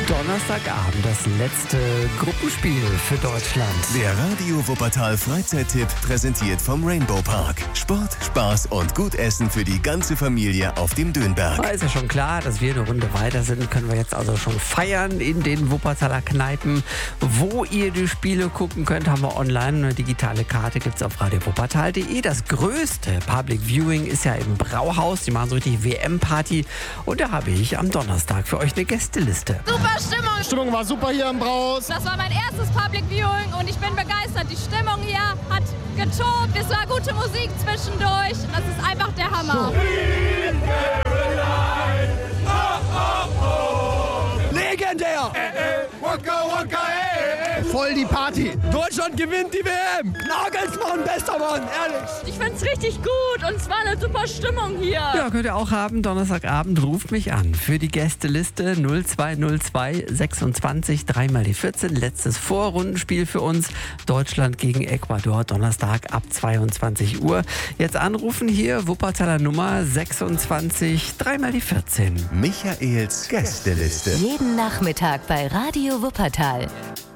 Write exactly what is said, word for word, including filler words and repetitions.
Donnerstagabend, das letzte Gruppenspiel für Deutschland. Der Radio Wuppertal Freizeittipp präsentiert vom Rainbow Park. Sport, Spaß und gut Essen für die ganze Familie auf dem Dönberg. Da ist ja schon klar, dass wir eine Runde weiter sind. Können wir jetzt also schon feiern in den Wuppertaler Kneipen. Wo ihr die Spiele gucken könnt, haben wir online. Eine digitale Karte gibt es auf radio wuppertal punkt de. Das größte Public Viewing ist ja im Brauhaus. Die machen so richtig W M-Party. Und da habe ich am Donnerstag für euch eine Gästeliste. Super Stimmung. Die Stimmung war super hier im Brauhaus. Das war mein erstes Public Viewing und ich bin begeistert. Die Stimmung hier hat getobt. Es war gute Musik zwischendurch. Das ist einfach der Hammer. Legendär! Äh, äh, waka, waka, äh, äh. Voll die Party. Deutschland gewinnt die W M. Nagelsmann, bester Mann, ehrlich. Ich find's richtig gut und es war eine super Stimmung hier. Ja, könnt ihr auch haben. Donnerstagabend ruft mich an für die Gästeliste null zwei null zwei sechsundzwanzig drei mal die vierzehn. Letztes Vorrundenspiel für uns. Deutschland gegen Ecuador. Donnerstag ab zweiundzwanzig Uhr. Jetzt anrufen hier. Wuppertaler Nummer sechsundzwanzig drei mal die vierzehn. Michaels Gästeliste. Jeden Nachmittag bei Radio Wuppertal.